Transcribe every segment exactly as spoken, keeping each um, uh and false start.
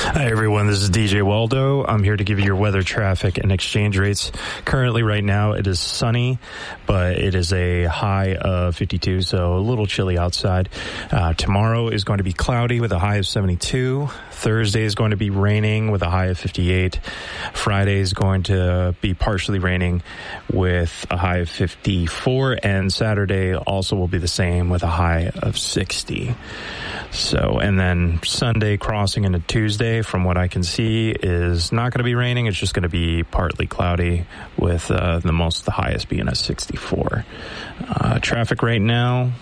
Hi, everyone. This is D J Waldo. I'm here to give you your weather, traffic, and exchange rates. Currently, right now, it is sunny, but it is a high of fifty-two, so a little chilly outside. Uh, tomorrow is going to be cloudy with a high of seventy-two. Thursday is going to be raining with a high of fifty-eight. Friday is going to be partially raining with a high of fifty-four. And Saturday also will be the same with a high of sixty. So, and then Sunday crossing into Tuesday, from what I can see, is not going to be raining. It's just going to be partly cloudy with uh, the most, the highest being a sixty-four. Uh, traffic right now.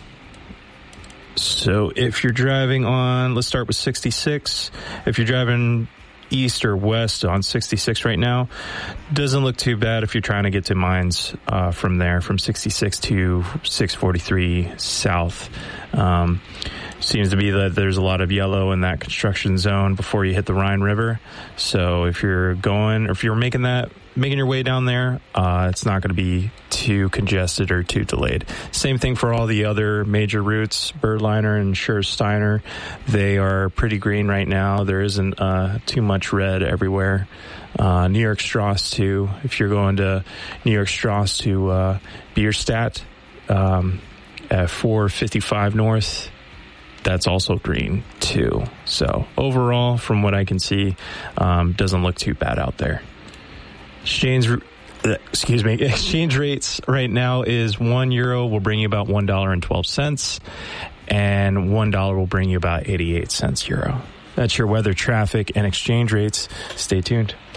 So if you're driving on, let's start with sixty-six. If you're driving east or west on sixty-six right now, doesn't look too bad if you're trying to get to Mines uh, from there, from sixty-six to six forty-three south. Um, seems to be that there's a lot of yellow in that construction zone before you hit the Rhine River. So if you're going, or if you're making that, making your way down there, uh, it's not going to be too congested or too delayed. Same thing for all the other major routes, Birdliner and Schurz-Steiner. They are pretty green right now. There isn't uh, too much red everywhere. Uh, New York Strauss, too. If you're going to New York Strauss to uh, Bierstadt um, at four fifty-five North, that's also green, too. So overall, from what I can see, um, doesn't look too bad out there. Exchange, excuse me, exchange rates right now is one euro will bring you about one dollar and twelve cents, and one dollar will bring you about eighty-eight cents euro. That's your weather, traffic, and exchange rates. Stay tuned.